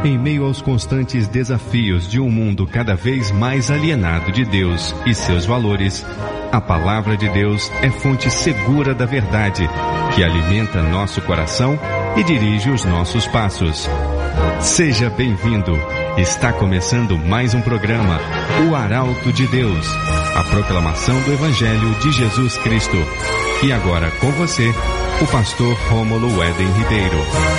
Em meio aos constantes desafios de um mundo cada vez mais alienado de Deus e seus valores, a palavra de Deus é fonte segura da verdade, que alimenta nosso coração e dirige os nossos passos. Seja bem-vindo. Está começando mais um programa, O Arauto de Deus, a proclamação do Evangelho de Jesus Cristo. E agora com você, o pastor Rômulo Éden Ribeiro.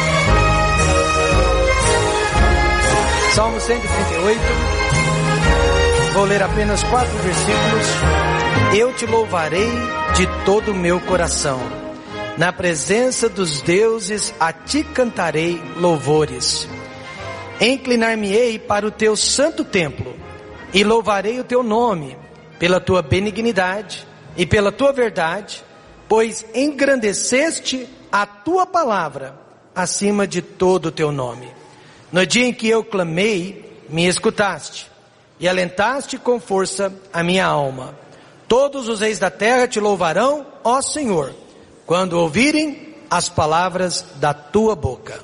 Salmo 138, vou ler apenas 4 versículos. Eu te louvarei de todo o meu coração. Na presença dos deuses a ti cantarei louvores. Inclinar-me-ei para o teu santo templo e louvarei o teu nome pela tua benignidade e pela tua verdade, pois engrandeceste a tua palavra acima de todo o teu nome. No dia em que eu clamei, me escutaste e alentaste com força a minha alma. Todos os reis da terra te louvarão, ó Senhor, quando ouvirem as palavras da tua boca.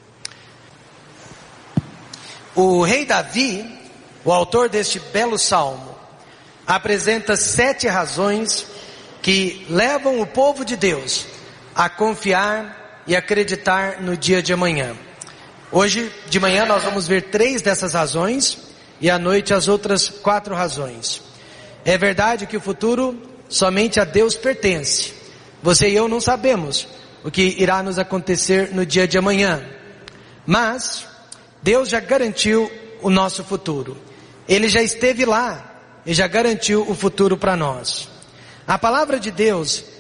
O rei Davi, o autor deste belo salmo, apresenta 7 razões que levam o povo de Deus a confiar e acreditar no dia de amanhã. Hoje de manhã nós vamos ver 3 dessas razões e à noite as outras 4 razões. É verdade que o futuro somente a Deus pertence. Você e eu não sabemos o que irá nos acontecer no dia de amanhã, mas Deus já garantiu o nosso futuro. Ele já esteve lá e já garantiu o futuro para nós. A palavra de Deus